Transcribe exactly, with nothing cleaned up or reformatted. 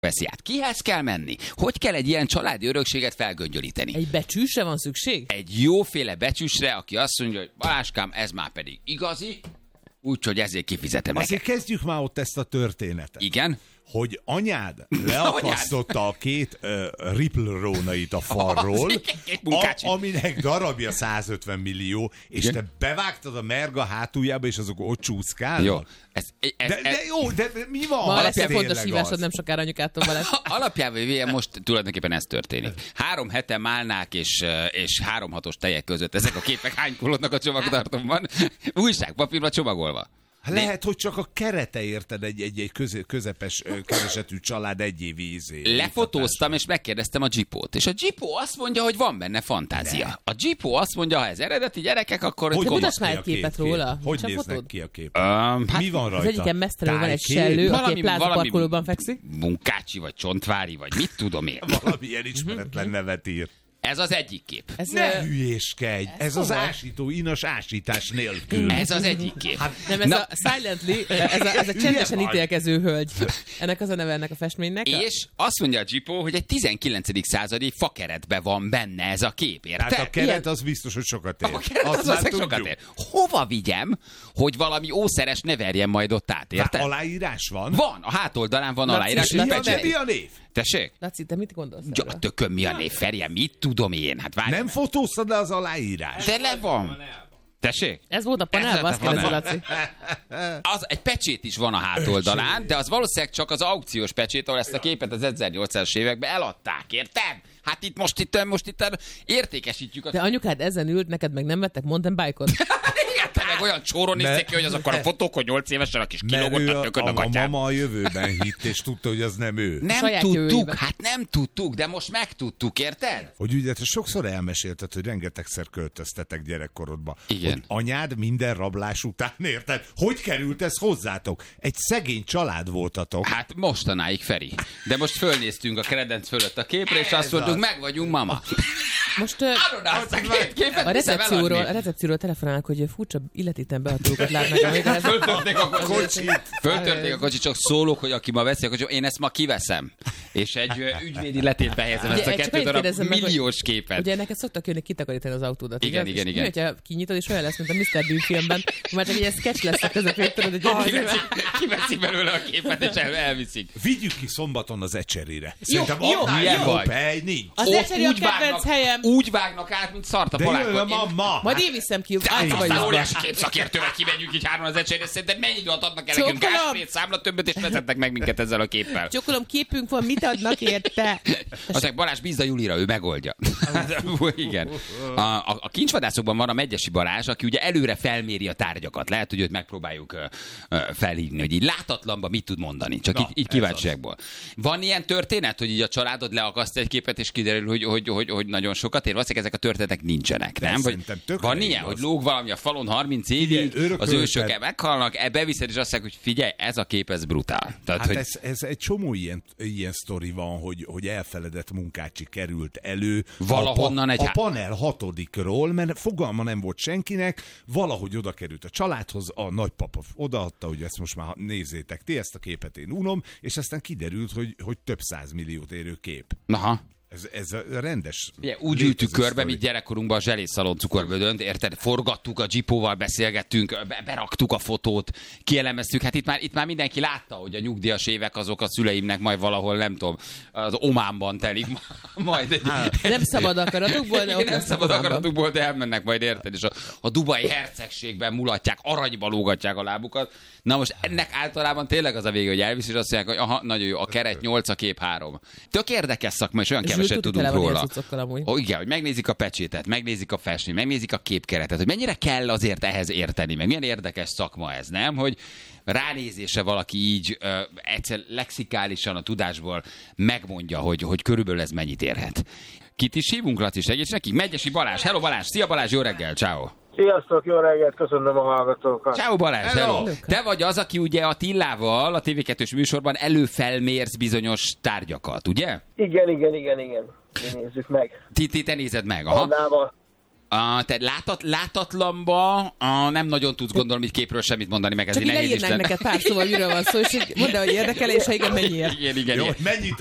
veszi át. Kihez kell menni? Hogy kell egy ilyen családi örökséget felgöngyölíteni? Egy becsűsre van szükség? Egy jóféle becsűsre, aki azt mondja, hogy Baláskám, ez már pedig igazi, úgyhogy ezért kifizetem neked. Azért kezdjük már ott ezt a történetet. Igen? Hogy anyád leakasztotta a két uh, Ripple rónait a falról, a, aminek darabja százötven millió, és igen? Te bevágtad a merga hátuljába, és azok ott csúszkálnak? Jó. Ez, ez, de, de jó, de mi van? Ma lesz egy fontos hívásod, nem sokára anyukától Balázs. Alapjában most tulajdonképpen ez történik. Három hete málnák és, és három hatos tejek között ezek a képek hánykolódnak a csomagtartóban, újságpapírba csomagolva. Lehet, hogy csak a kerete érted egy, egy, egy köze, közepes keresetű család egy évi ízé. Lefotóztam, és megkérdeztem a Jeepót. És a Jeepó azt mondja, hogy van benne fantázia. Ne. A Jeepó azt mondja, ha ez eredeti gyerekek, akkor... Hogy mutasd már egy képet róla. Hogy néznek ki a kép? Um, hát mi van rajta? Az egyiken mesztelenül van egy sellő, aki egy plázaparkolóban fekszik. Munkácsi, vagy Csontvári, vagy mit tudom én. Valamilyen ismeretlen nevet ír. Ez az egyik kép. Ez ne uh, hülyéskedj! Ez, ez az ásító, inas ásítás nélkül. Ez az egyik kép. Hát, nem, ez Na. a Silently, ez a, ez a csendesen ítélkező hölgy. Ennek az a neve ennek a festménynek. És azt mondja a Jeepó, hogy egy tizenkilencedik századi fakeretben van benne ez a kép, érted? Hát a keret Ilyen? az biztos, hogy sokat ér. A keret az, az sokat ér. Hova vigyem, hogy valami ószeres ne verjen majd ott át, érted? Hát aláírás van? Van, a hátoldalán van aláírás. Mi a név? Tessék? Laci, te mit gondolsz? Ja, tököm, mi a név, Ferje, mit tudom én? Hát várj. Nem fotóztad le az aláírás? De le van. Tessék? Ez volt a panelban, azt kérdezi, Laci. Az, egy pecsét is van a hátoldalán, de az valószínűleg csak az aukciós pecsét, ahol ezt a képet az ezernyolcszázas években eladták, érted? Hát itt most itt, most itt értékesítjük. A... De anyukád ezen ült, neked meg nem vettek mountain bike-ot? Te meg olyan csóron nézték ki, hogy az akkor a fotók, hogy nyolc évesen a kis kilógott a tököd a gatyám. A mama a jövőben hitt, és tudta, hogy az nem ő. Nem tudtuk, jövőben. Hát nem tudtuk, de most megtudtuk, érted? Hogy ugye te sokszor elmesélted, hogy rengetegszer költöztetek gyerekkorodba. Igen. Hogy anyád minden rablás után, érted? Hogy került ez hozzátok? Egy szegény család voltatok. Hát mostanáig, Feri. De most fölnéztünk a kredenc fölött a képre, és azt mondtuk, meg vagyunk, mama. Most uh, a, a, recepcióról, a recepcióról telefonálnak, hogy furcsa illetétlen behatókat látnak. Föltörték a kocsit. Föltörték a kocsit, csak szólok, hogy aki ma veszi a kocsit, én ezt ma kiveszem. És egy ügyvédi letétbe helyezem ezt a kettő darab milliós képet. Ugye neked szoktak jönni kitakarítani az autódat. Igen, igen, igen. Mi, hogyha kinyitod, és olyan lesz, mint a miszter Bean filmben, már csak egy ilyen sketch lesz a közepén, tudod, hogy kiveszi belőle a képet, és elviszik. Vigyük ki szombaton az Ecserire. Szerintem jobb hely nincs. Az Ecseri a kedvenc helyem. Úgy vágnak át, mint szart a palákot. De ma. Majd én viszem ki. Aztán óriási képszakértővel kimegyünk így hárman az Ecseri, szerintem mennyi időt adnak el nekünk gásprét, számla többet, és vezetnek meg minket ezzel a képpel. Csokolom, képünk van, mit adnak érte? Aztán Balázs, bízd a Julira, ő megoldja. Igen. A, a, a kincsvadászokban van a Megyesi Balázs, aki ugye előre felméri a tárgyakat. Lehet, hogy őt megpróbáljuk uh, uh, felhívni, hogy így látatlanban mit tud mondani. Csak Na, így, így kíváncsiakból. Van ilyen történet, hogy így a családod leakaszt egy képet, és kiderül, hogy, hogy, hogy, hogy nagyon sokat ér? Valószínűleg ezek a történetek nincsenek, nem? Vagy van ilyen, hogy lóg valami a falon harminc évig, igen, az ősök meghalnak, beviszed, és azt mondják, hogy figyelj, ez a kép, ez brutál. Tehát, hát hogy... ez, ez egy csomó ilyen, ilyen sztori van, hogy, hogy elfeledett munkácsi került elő. Valahonnan a, egy... A panel hatodikról, mert fogalma nem volt senkinek, valahogy oda került a családhoz, a nagypapa odaadta, hogy ezt most már nézzétek ti, ezt a képet én unom, és aztán kiderült, hogy, hogy több százmilliót érő kép. Aha. Ez, ez a rendes... Ugye, úgy ültük körbe, mint gyerekkorunkban a zselészszalon cukorbödönt, érted? Forgattuk a Jeepóval, beszélgettünk, beraktuk a fotót, kielemeztük. Hát itt már, itt már mindenki látta, hogy a nyugdíjas évek azok a szüleimnek majd valahol, nem tudom, az Ománban telik majd. Egy, hát, nem szabad akaratukból, de ott nem szabad akaratukból, de elmennek majd, érted? És a, a dubai hercegségben mulatják, aranyba lógatják a lábukat. Na most ennek általában tényleg az a vége, hogy elvisz, és azt mondják, hogy aha, nagyon jó, a keret nyolc, a kép három. Tök érdekes szakma, és olyan keveset tudunk róla. Ó, igen, hogy megnézik a pecsétet, megnézik a festményt, megnézik a képkeretet, hogy mennyire kell azért ehhez érteni, meg milyen érdekes szakma ez, nem? Hogy ránézése valaki így ö, egyszer lexikálisan a tudásból megmondja, hogy, hogy körülbelül ez mennyit érhet. Kit is hívunk, Laci, segíts nekik? Megyesi Balázs, hello Balázs, szia Balázs, jó reggel, ciao. Sziasztok, jó reggelt, köszönöm a hallgatókat. Ciao Balázs, hello. hello. Te vagy az, aki ugye a Tillával, a té vé kettős műsorban előfelmérsz bizonyos tárgyakat, ugye? Igen, igen, igen, igen. Mi nézzük meg. Ti, ti te nézed meg, aha. Annával. A, te látat, látatlanba a, nem nagyon tudsz gondolom így képről semmit mondani, meg ez csak így nehéz is leírnánk lenne. neked pár szóval, miről van szó, és mondd, hogy érdekel, és ha igen, mennyiért. Igen, igen, Jó, igen. mennyit